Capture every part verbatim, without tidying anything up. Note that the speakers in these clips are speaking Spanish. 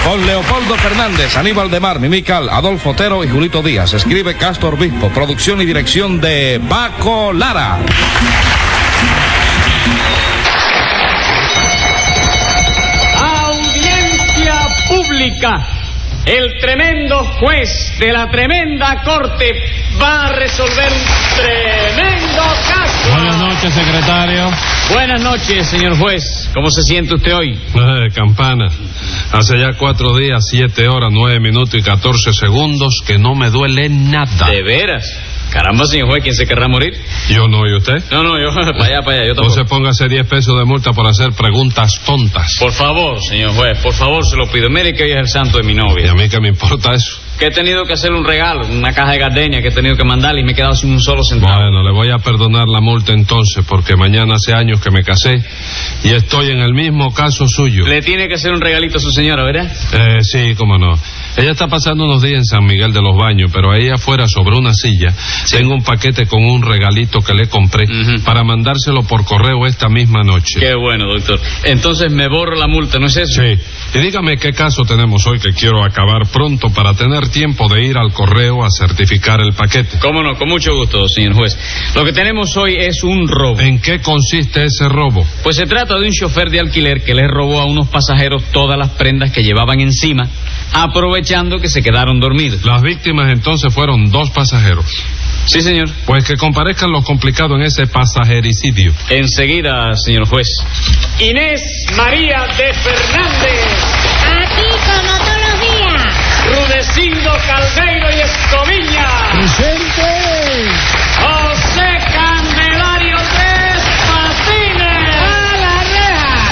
Con Leopoldo Fernández, Aníbal de Mar, Mimical, Adolfo Otero y Julito Díaz. Escribe Castro Obispo. Producción y dirección de Paco Lara. Audiencia pública. El tremendo juez de la tremenda corte va a resolver un tremendo caso. Buenas noches, secretario. Buenas noches, señor juez. ¿Cómo se siente usted hoy? Eh, campana. Hace ya cuatro días, siete horas, nueve minutos y catorce segundos que no me duele nada. ¿De veras? Caramba, señor juez, ¿quién se querrá morir? Yo no, ¿y usted? No, no, yo, para allá, para allá, yo No tampoco. se póngase diez pesos de multa por hacer preguntas tontas. Por favor, señor juez, por favor, se lo pido. Mire que hoy es el santo de mi ¿Y novia. a mí qué me importa eso? Que he tenido que hacerle un regalo, una caja de gardenia que he tenido que mandarle y me he quedado sin un solo centavo. Bueno, le voy a perdonar la multa entonces, porque mañana hace años que me casé y estoy en el mismo caso suyo. Le tiene que hacer un regalito a su señora, ¿verdad? Eh, sí, cómo no. Ella está pasando unos días en San Miguel de los Baños, pero ahí afuera, sobre una silla, Sí. tengo un paquete con un regalito que le compré Ujú. para mandárselo por correo esta misma noche. Qué bueno, doctor. Entonces me borro la multa, ¿no es eso? Sí. Y dígame qué caso tenemos hoy que quiero acabar pronto para tener tiempo de ir al correo a certificar el paquete. Cómo no, con mucho gusto, señor juez. Lo que tenemos hoy es un robo. ¿En qué consiste ese robo? Pues se trata de un chofer de alquiler que les robó a unos pasajeros todas las prendas que llevaban encima, aprovechando que se quedaron dormidos. Las víctimas entonces fueron dos pasajeros. Sí, señor. Pues que comparezcan los complicados en ese pasajericidio. Enseguida, señor juez. Inés María de Fernández, Aquí como todos los días. Rudecindo Caldeiro y Escoviña, ¡Presente! José Candelario Tres Patines. ¡A la reja!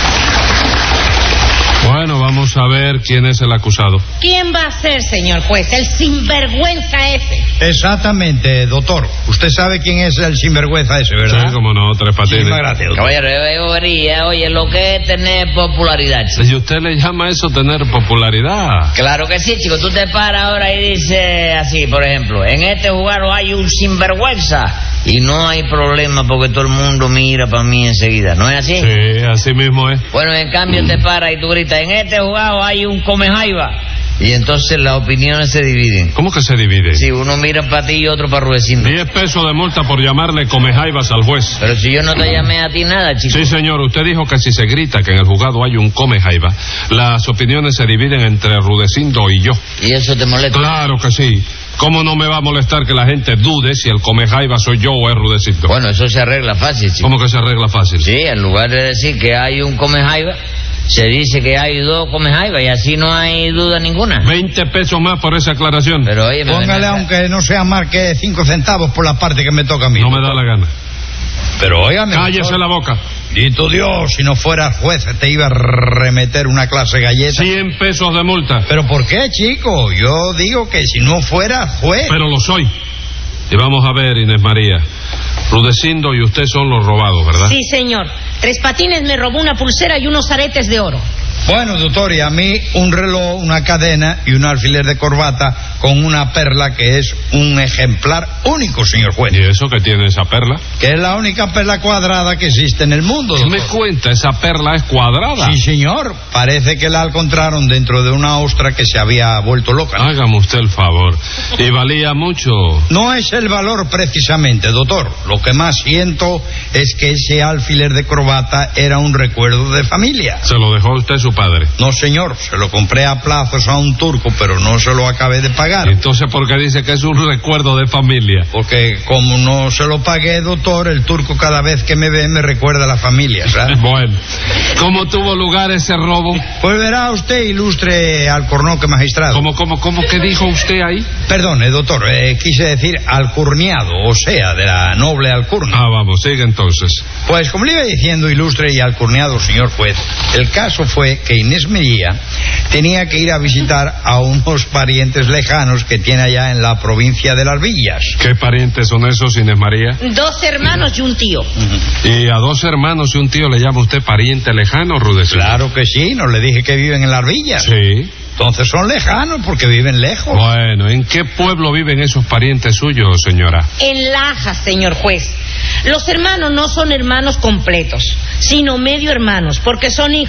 Bueno, vamos a ver quién es el acusado. ¿Quién va a ser, señor juez? El sinvergüenza ese. Exactamente, doctor. Usted sabe quién es el sinvergüenza ese, ¿verdad? Sí, como no, Tres Patines. Muchísimas gracias, doctor. Caballero, yo vería, oye, lo que es tener popularidad, chico. ¿Y usted le llama eso tener popularidad? Claro que sí, chico. Tú te paras ahora y dices así, por ejemplo, en este lugar hay un sinvergüenza y no hay problema porque todo el mundo mira para mí enseguida. ¿No es así? Sí, así mismo es. Bueno, en cambio te paras y tú gritas, en este lugar hay un comejaiba. Y entonces las opiniones se dividen. ¿Cómo que se divide? Si uno mira para ti y otro para Rudecindo. Diez pesos de multa por llamarle comejaivas al juez. Pero si yo no te llamé a ti nada, chico. Sí, señor, usted dijo que si se grita que en el juzgado hay un comejaiva, las opiniones se dividen entre Rudecindo y yo. ¿Y eso te molesta? Claro que sí. ¿Cómo no me va a molestar que la gente dude si el comejaiva soy yo o es Rudecindo? Bueno, eso se arregla fácil, chico. ¿Cómo que se arregla fácil? Sí, en lugar de decir que hay un comejaiba, se dice que hay dos comejaiba y así no hay duda ninguna. Veinte pesos más por esa aclaración. Pero oye, Póngale, aunque no sea más que cinco centavos por la parte que me toca a mí. No me da la gana. Pero óigame, Cállese doctor. la boca. Dito Dios, si no fueras juez te iba a remeter una clase de galletas. Cien pesos de multa. ¿Pero por qué, chico? Yo digo que si no fuera juez... Pero lo soy. Y vamos a ver, Inés María. Rudecindo y usted son los robados, ¿verdad? Sí, señor. Tres Patines me robó una pulsera y unos aretes de oro. Bueno, doctor, y a mí un reloj, una cadena y un alfiler de corbata con una perla que es un ejemplar único, señor juez. ¿Y eso que tiene esa perla? Que es la única perla cuadrada que existe en el mundo, ¿Qué doctor. me cuenta? Esa perla es cuadrada. Sí, señor. Parece que la encontraron dentro de una ostra que se había vuelto loca. Hágame usted el favor. ¿Y valía mucho? No es el valor precisamente, doctor. Lo que más siento es que ese alfiler de corbata era un recuerdo de familia. ¿Se lo dejó usted su padre? No, señor. Se lo compré a plazos a un turco, pero no se lo acabé de pagar. Entonces, ¿por qué dice que es un recuerdo de familia? Porque como no se lo pagué, doctor, el turco cada vez que me ve me recuerda a la familia, ¿sabes? Bueno, ¿cómo tuvo lugar ese robo? Pues verá usted, ilustre alcornoque magistrado. ¿Cómo, cómo, cómo? ¿Qué dijo usted ahí? Perdone, doctor, eh, quise decir alcurniado, o sea, de la noble alcurnia. Ah, vamos, sigue entonces. Pues como le iba diciendo, ilustre y alcurniado señor juez, el caso fue que Inés María tenía que ir a visitar a unos parientes lejanos que tiene allá en la provincia de Las Villas. ¿Qué parientes son esos, Inés María? Dos hermanos y un tío. ¿Y a dos hermanos y un tío le llama usted pariente lejano, Rudecindo? Claro que sí, no le dije que viven en Las Villas. Sí. Entonces son lejanos porque viven lejos. Bueno, ¿en qué pueblo viven esos parientes suyos, señora? En Lajas, señor juez. Los hermanos no son hermanos completos, sino medio hermanos, porque son hijos